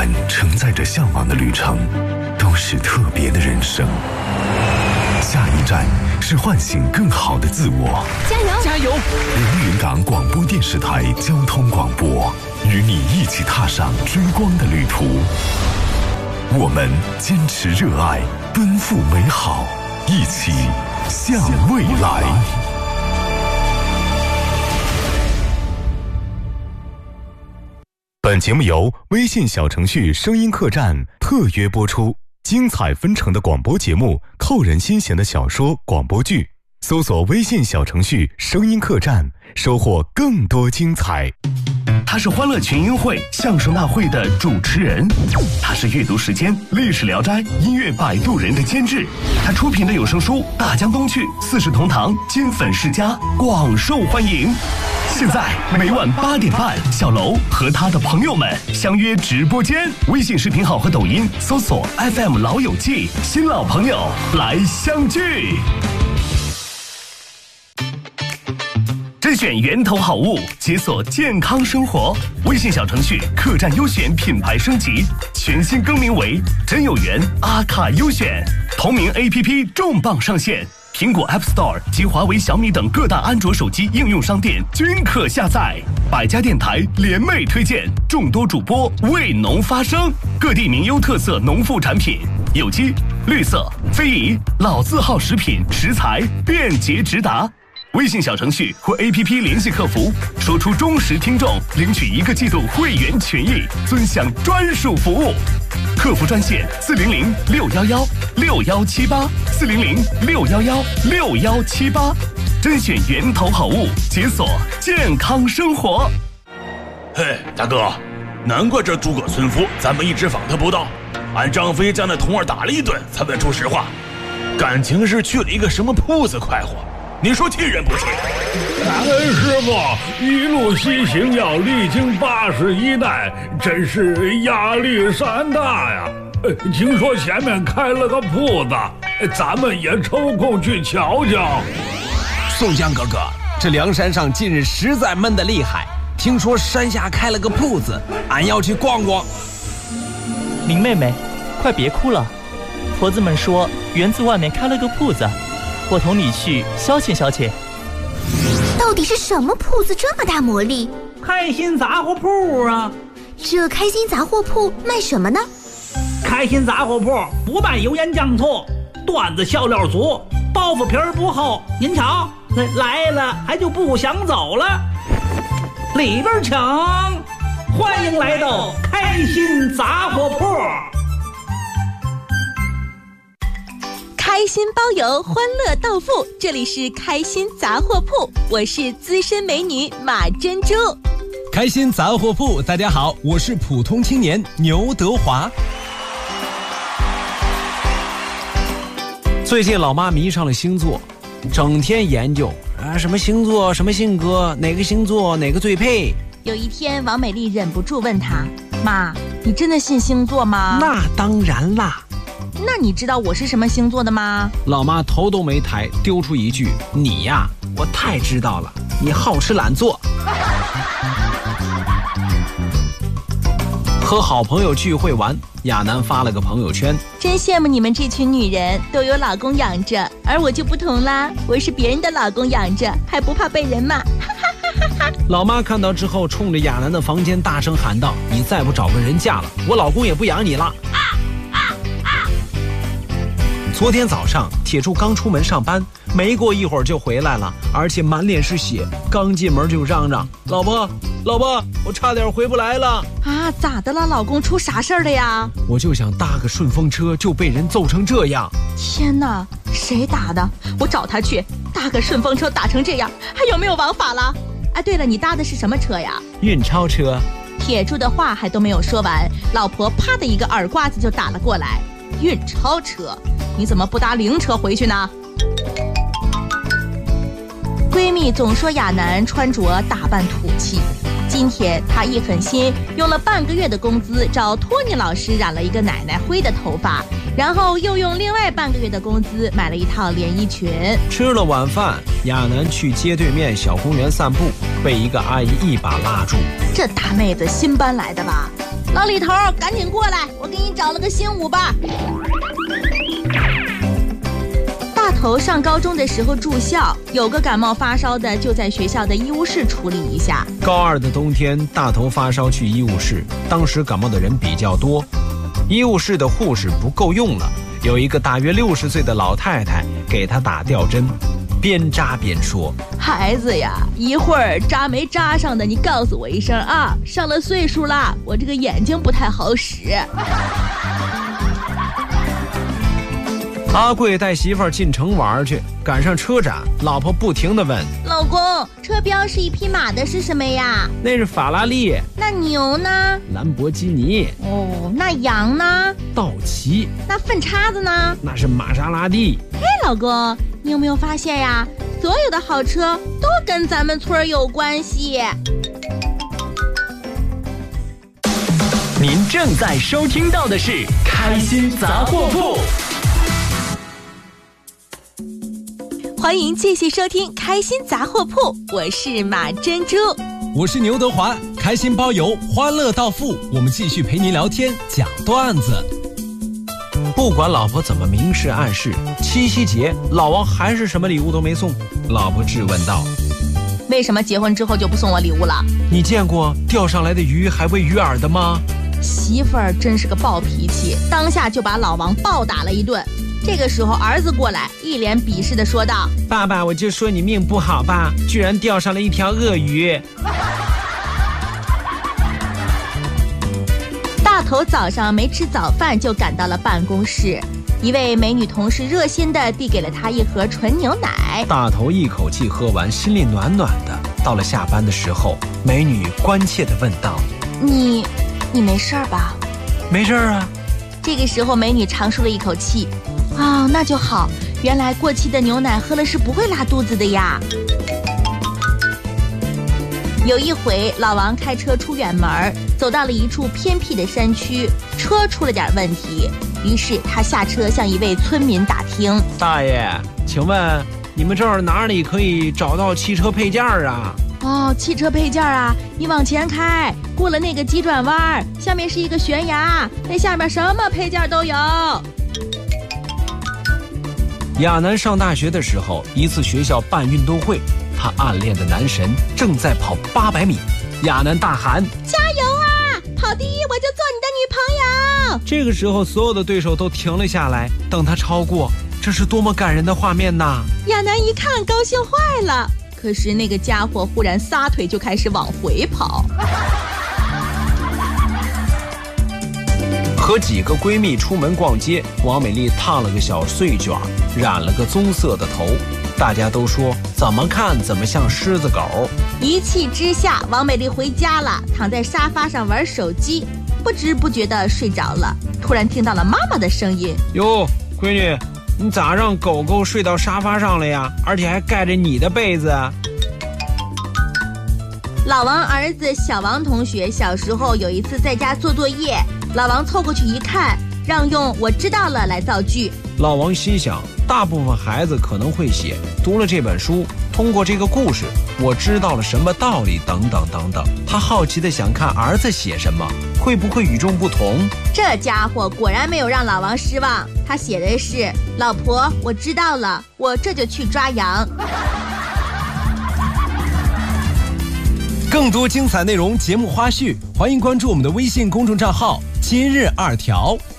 晚承载着向往的旅程，都是特别的人生。下一站是唤醒更好的自我。 加油！ 加油！ 连云港广播电视台交通广播，与你一起踏上追光的旅途。我们坚持热爱，奔赴美好，一起向未来。 本节目由微信小程序声音客栈特约播出，精彩纷呈的广播节目，扣人心弦的小说广播剧，搜索微信小程序声音客栈，收获更多精彩。 他是欢乐群英会相声大会的主持人，他是阅读时间历史聊斋音乐摆渡人的监制，他出品的有声书大江东去四世同堂金粉世家广受欢迎。现在每晚8点半，小楼和他的朋友们相约直播间，微信视频号和抖音搜索 FM 老友记，新老朋友来相聚。甄选源头好物，解锁健康生活。微信小程序客栈优选品牌升级，全新更名为真有缘阿卡优选。同名 APP 重磅上线，苹果 App Store 及华为、小米等各大安卓手机应用商店均可下载。百家电台联袂推荐，众多主播为农发声，各地名优特色农副产品，有机、绿色、非遗、老字号食品食材便捷直达。微信小程序或 APP 联系客服，说出忠实听众，领取1个季度会员权益，尊享专属服务。客服专线400-611-6178，400-611-6178，甄选源头好物，解锁健康生活。 嘿，大哥，难怪这诸葛村夫咱们一直访他不到，俺张飞将那童儿打了一顿，才问出实话，感情是去了一个什么铺子快活。你说气人不气？ 师傅一路西行要历经81代，真是压力山大呀。听说前面开了个铺子，咱们也抽空去瞧瞧。 宋江哥哥，这梁山上近日实在闷得厉害，听说山下开了个铺子，俺要去逛逛。 林妹妹，快别哭了，婆子们说园子外面开了个铺子，我同你去消遣消遣。 到底是什么铺子这么大魔力？ 开心杂货铺啊！ 这开心杂货铺卖什么呢？ 开心杂货铺不卖油盐酱醋，段子笑料足，包袱皮儿不厚。您瞧，来了还就不想走了。里边请，欢迎来到开心杂货铺。 开心包邮，欢乐到付，这里是开心杂货铺，我是资深美女马珍珠。 开心杂货铺，大家好，我是普通青年牛德华。最近老妈迷上了星座，整天研究什么星座什么性格，哪个星座哪个最配。 有一天王美丽忍不住问她：妈，你真的信星座吗？ 那当然啦。 那你知道我是什么星座的吗？ 老妈头都没抬，丢出一句：你呀，我太知道了，你好吃懒做。和好朋友聚会完，亚楠发了个朋友圈： 真羡慕你们这群女人都有老公养着，而我就不同啦，我是别人的老公养着，还不怕被人骂。 老妈看到之后，冲着亚楠的房间大声喊道：你再不找个人嫁了，我老公也不养你了。昨天早上，铁柱刚出门上班，没过一会儿就回来了，而且满脸是血。刚进门就嚷嚷：老婆，老婆，我差点回不来了。 啊，咋的了？老公出啥事儿了呀？ 我就想搭个顺风车，就被人揍成这样。 天哪，谁打的？我找他去。搭个顺风车打成这样，还有没有王法了？哎，对了，你搭的是什么车呀？ 运钞车。 铁柱的话还都没有说完，老婆啪的一个耳刮子就打了过来。运钞车，你怎么不搭灵车回去呢？闺蜜总说亚楠穿着打扮土气，今天她一狠心，用了半个月的工资找托尼老师染了一个奶奶灰的头发，然后又用另外半个月的工资买了一套连衣裙。 吃了晚饭，亚楠去街对面小公园散步，被一个阿姨一把拉住。 这大妹子新搬来的吧？ 老李头，赶紧过来，我给你找了个新舞伴。大头上高中的时候住校，有个感冒发烧的，就在学校的医务室处理一下。 高2的冬天，大头发烧去医务室，当时感冒的人比较多，医务室的护士不够用了，有一个大约60岁的老太太给他打吊针，边扎边说：“ 孩子呀，一会儿扎没扎上的，你告诉我一声啊。上了岁数了，我这个眼睛不太好使。” 阿贵带媳妇儿进城玩去，赶上车展，老婆不停地问：“ 老公，车标是一匹马的是什么呀？”“ 那是法拉利。”“ 那牛呢？”“ 兰博基尼。”“ 哦，那羊呢？”“ 道奇。”“ 那粪叉子呢？”“ 那是玛莎拉蒂。”“ 嘿，老公，你有没有发现呀？所有的好车都跟咱们村有关系。” 您正在收听到的是开心杂货铺。 欢迎继续收听开心杂货铺，我是马珍珠， 我是牛德华，开心包邮，欢乐到付，我们继续陪您聊天讲段子。 不管老婆怎么明示暗示，七夕节老王还是什么礼物都没送。老婆质问道：“ 为什么结婚之后就不送我礼物了？ 你见过钓上来的鱼还喂鱼饵的吗？” 媳妇儿真是个暴脾气，当下就把老王暴打了一顿。这个时候儿子过来，一脸鄙视地说道：“ 爸爸，我就说你命不好吧，居然钓上了一条鳄鱼。” 大头早上没吃早饭就赶到了办公室，一位美女同事热心地递给了他一盒纯牛奶。 大头一口气喝完，心里暖暖的。到了下班的时候，美女关切地问道：“ 你没事吧？”“ 没事啊。” 这个时候美女长舒了一口气：“哦，那就好，原来过期的牛奶喝了是不会拉肚子的呀。”有一回老王开车出远门，走到了一处偏僻的山区，车出了点问题，于是他下车向一位村民打听：“ 大爷，请问你们这儿哪里可以找到汽车配件啊？”“ 哦，汽车配件啊，你往前开，过了那个急转弯，下面是一个悬崖，那下面什么配件都有。” 亚楠上大学的时候，一次学校办运动会，他暗恋的男神正在跑800米，亚楠大喊：“ 加油啊！跑第一我就做你的女朋友！” 这个时候，所有的对手都停了下来，等他超过，这是多么感人的画面呐！ 亚楠一看，高兴坏了。可是那个家伙忽然撒腿就开始往回跑。 和几个闺蜜出门逛街，王美丽烫了个小碎卷，染了个棕色的头，大家都说怎么看怎么像狮子狗。 一气之下，王美丽回家了，躺在沙发上玩手机，不知不觉地睡着了。突然听到了妈妈的声音：“ 哟，闺女，你咋让狗狗睡到沙发上了呀？而且还盖着你的被子啊？” 老王儿子小王同学小时候有一次在家做作业，老王凑过去一看，让用“我知道了”来造句。 老王心想，大部分孩子可能会写，读了这本书，通过这个故事，我知道了什么道理等等等等。他好奇地想看儿子写什么，会不会与众不同？ 这家伙果然没有让老王失望，他写的是：“老婆，我知道了，我这就去抓羊。” 更多精彩内容、节目花絮，欢迎关注我们的微信公众账号“今日2条”。